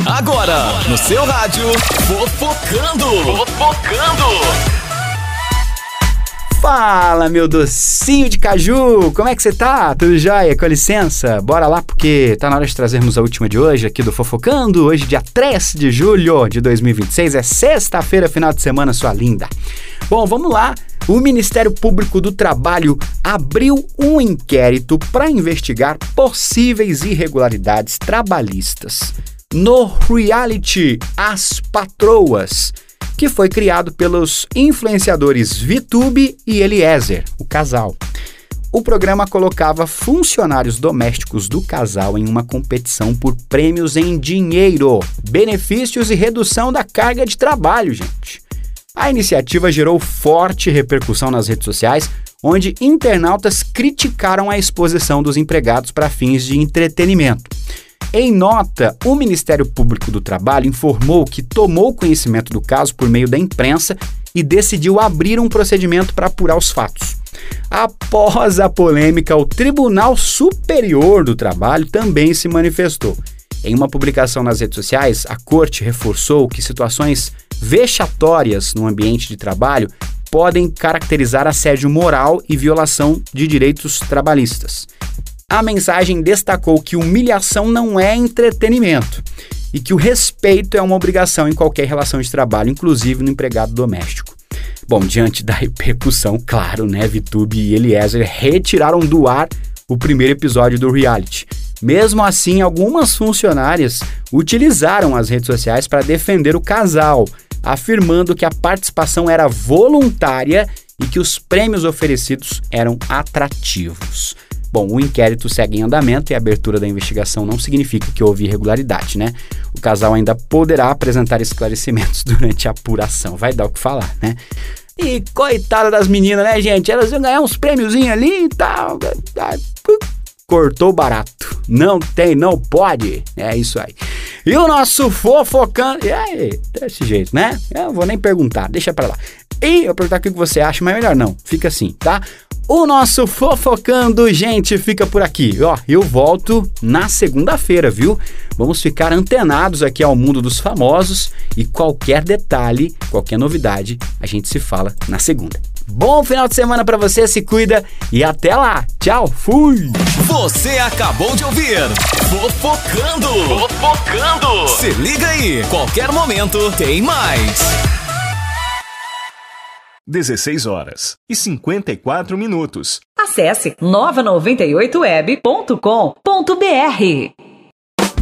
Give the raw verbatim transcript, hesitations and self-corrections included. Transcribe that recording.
Agora, no seu rádio, Fofocando. Fofocando. Fala, meu docinho de caju, como é que você tá? Tudo jóia? Com licença? Bora lá porque tá na hora de trazermos a última de hoje aqui do Fofocando. Hoje, dia três de julho de dois mil e vinte e seis, é sexta-feira, final de semana, sua linda. Bom, vamos lá. O Ministério Público do Trabalho abriu um inquérito para investigar possíveis irregularidades trabalhistas no reality As Patroas, que foi criado pelos influenciadores VTube e Eliezer, o casal. O programa colocava funcionários domésticos do casal em uma competição por prêmios em dinheiro, benefícios e redução da carga de trabalho, gente. A iniciativa gerou forte repercussão nas redes sociais, onde internautas criticaram a exposição dos empregados para fins de entretenimento. Em nota, o Ministério Público do Trabalho informou que tomou conhecimento do caso por meio da imprensa e decidiu abrir um procedimento para apurar os fatos. Após a polêmica, o Tribunal Superior do Trabalho também se manifestou. Em uma publicação nas redes sociais, a Corte reforçou que situações vexatórias no ambiente de trabalho podem caracterizar assédio moral e violação de direitos trabalhistas. A mensagem destacou que humilhação não é entretenimento e que o respeito é uma obrigação em qualquer relação de trabalho, inclusive no empregado doméstico. Bom, diante da repercussão, claro, né, VTube e Eliezer retiraram do ar o primeiro episódio do reality. Mesmo assim, algumas funcionárias utilizaram as redes sociais para defender o casal, afirmando que a participação era voluntária e que os prêmios oferecidos eram atrativos. Bom, o inquérito segue em andamento e a abertura da investigação não significa que houve irregularidade, né? O casal ainda poderá apresentar esclarecimentos durante a apuração. Vai dar o que falar, né? E coitada das meninas, né, gente? Elas iam ganhar uns prêmiozinhos ali e tal. Cortou barato. Não tem, não pode. É isso aí. E o nosso fofocando... E aí, desse jeito, né? Eu vou nem perguntar, deixa pra lá. E eu vou perguntar o que você acha, mas melhor não. Fica assim, tá? O nosso Fofocando, gente, fica por aqui. Ó, eu volto na segunda-feira, viu? Vamos ficar antenados aqui ao mundo dos famosos e qualquer detalhe, qualquer novidade, a gente se fala na segunda. Bom final de semana pra você, se cuida e até lá. Tchau, fui! Você acabou de ouvir Fofocando. Fofocando. Se liga aí, qualquer momento tem mais. dezesseis horas e cinquenta e quatro minutos. Acesse nova noventa e oito web ponto com ponto br.